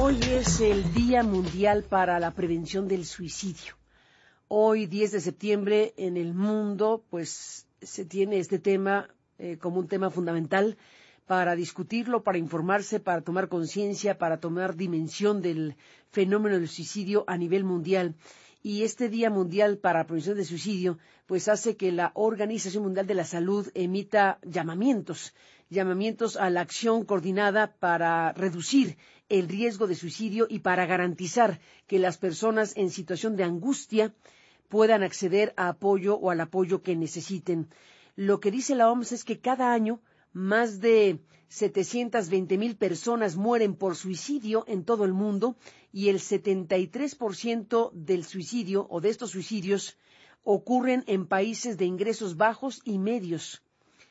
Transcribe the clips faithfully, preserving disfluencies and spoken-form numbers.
Hoy es el Día Mundial para la Prevención del Suicidio. Hoy, diez de septiembre, en el mundo, pues se tiene este tema eh, como un tema fundamental para discutirlo, para informarse, para tomar conciencia, para tomar dimensión del fenómeno del suicidio a nivel mundial. Y este Día Mundial para la Prevención del Suicidio, pues hace que la Organización Mundial de la Salud emita llamamientos, llamamientos a la acción coordinada para reducir el riesgo de suicidio y para garantizar que las personas en situación de angustia puedan acceder a apoyo o al apoyo que necesiten. Lo que dice la O M S es que cada año más de setecientas veinte mil personas mueren por suicidio en todo el mundo y el setenta y tres por ciento del suicidio o de estos suicidios ocurren en países de ingresos bajos y medios.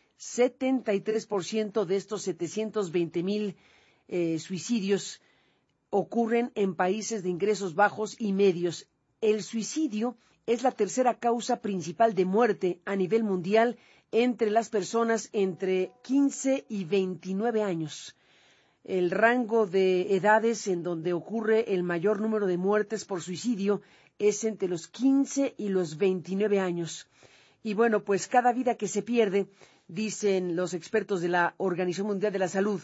setenta y tres por ciento de estos setecientos veinte mil eh, suicidios ocurren en países de ingresos bajos y medios. El suicidio es la tercera causa principal de muerte a nivel mundial entre las personas entre quince y veintinueve años. El rango de edades en donde ocurre el mayor número de muertes por suicidio es entre los quince y los veintinueve años. Y bueno, pues cada vida que se pierde, dicen los expertos de la Organización Mundial de la Salud,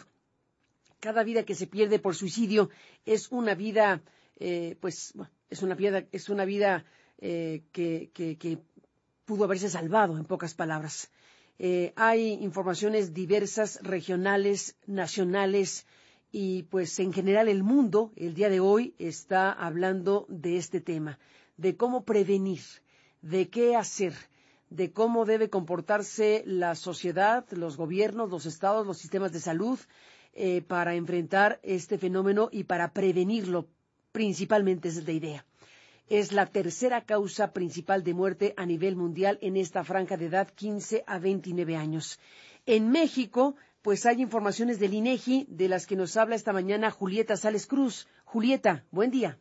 cada vida que se pierde por suicidio es una vida, eh, pues, es una vida, es una vida eh, que, que, que pudo haberse salvado, en pocas palabras. Eh, hay informaciones diversas, regionales, nacionales, y pues en general el mundo, el día de hoy, está hablando de este tema, de cómo prevenir, de qué hacer, de cómo debe comportarse la sociedad, los gobiernos, los estados, los sistemas de salud, eh, para enfrentar este fenómeno y para prevenirlo, principalmente esa es la idea. Es la tercera causa principal de muerte a nivel mundial en esta franja de edad, quince a veintinueve años. En México, pues hay informaciones del INEGI, de las que nos habla esta mañana Julieta Sales Cruz. Julieta, buen día.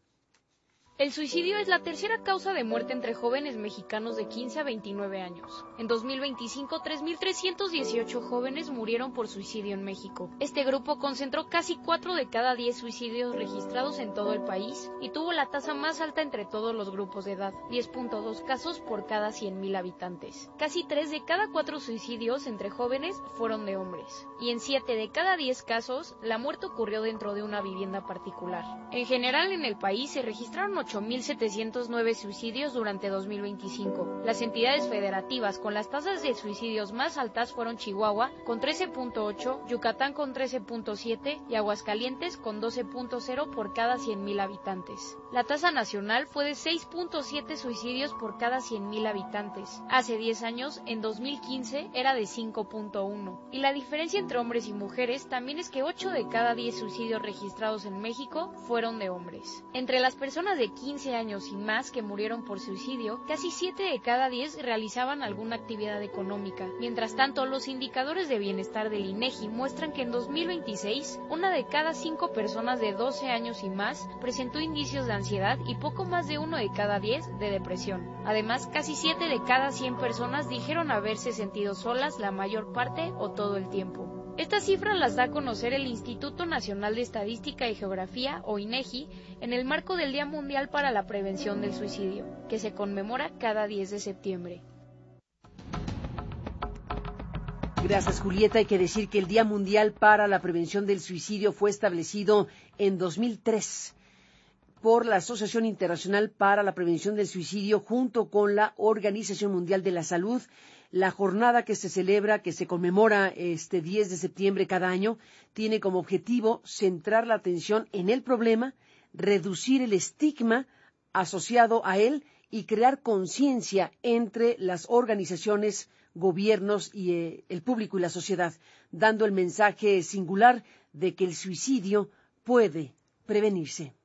El suicidio es la tercera causa de muerte entre jóvenes mexicanos de quince a veintinueve años. En dos mil veinticinco, tres mil trescientos dieciocho jóvenes murieron por suicidio en México. Este grupo concentró casi cuatro de cada diez suicidios registrados en todo el país y tuvo la tasa más alta entre todos los grupos de edad, diez punto dos casos por cada cien mil habitantes. Casi tres de cada cuatro suicidios entre jóvenes fueron de hombres. Y en siete de cada diez casos, la muerte ocurrió dentro de una vivienda particular. En general, en el país se registraron ocho mil setecientos nueve suicidios durante dos mil veinticinco. Las entidades federativas con las tasas de suicidios más altas fueron Chihuahua con trece punto ocho, Yucatán con trece punto siete y Aguascalientes con doce punto cero por cada cien mil habitantes. La tasa nacional fue de seis punto siete suicidios por cada cien mil habitantes. Hace diez años, en dos mil quince, era de cinco punto uno. Y la diferencia entre hombres y mujeres también es que ocho de cada diez suicidios registrados en México fueron de hombres. Entre las personas de quince años y más que murieron por suicidio, casi siete de cada diez realizaban alguna actividad económica. Mientras tanto, los indicadores de bienestar del INEGI muestran que en dos mil veintiséis, una de cada cinco personas de doce años y más presentó indicios de ansiedad y poco más de uno de cada diez de depresión. Además, casi siete de cada cien personas dijeron haberse sentido solas la mayor parte o todo el tiempo. Estas cifras las da a conocer el Instituto Nacional de Estadística y Geografía, o INEGI, en el marco del Día Mundial para la Prevención del Suicidio, que se conmemora cada diez de septiembre. Gracias, Julieta. Hay que decir que el Día Mundial para la Prevención del Suicidio fue establecido en dos mil tres por la Asociación Internacional para la Prevención del Suicidio junto con la Organización Mundial de la Salud. La jornada que se celebra, que se conmemora este diez de septiembre cada año, tiene como objetivo centrar la atención en el problema, reducir el estigma asociado a él y crear conciencia entre las organizaciones, gobiernos y eh, el público y la sociedad, dando el mensaje singular de que el suicidio puede prevenirse.